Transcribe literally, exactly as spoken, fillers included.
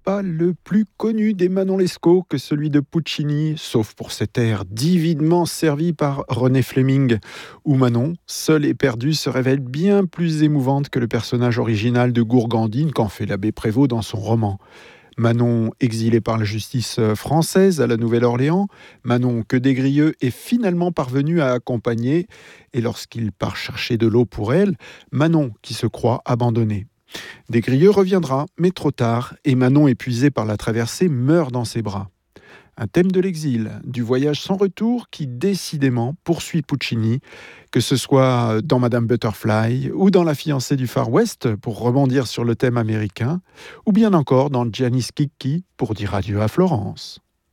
pas le plus connu des Manon Lescaut que celui de Puccini, sauf pour cet air divinement servi par René Fleming, où Manon, seule et perdue, se révèle bien plus émouvante que le personnage original de Gourgandine qu'en fait l'abbé Prévost dans son roman. Manon exilée par la justice française à la Nouvelle-Orléans, Manon que Desgrieux est finalement parvenu à accompagner, et lorsqu'il part chercher de l'eau pour elle, Manon qui se croit abandonnée. Desgrieux reviendra, mais trop tard, et Manon, épuisée par la traversée, meurt dans ses bras. Un thème de l'exil, du voyage sans retour qui décidément poursuit Puccini, que ce soit dans Madame Butterfly ou dans La fiancée du Far West pour rebondir sur le thème américain, ou bien encore dans Gianni Schicchi pour dire adieu à Florence.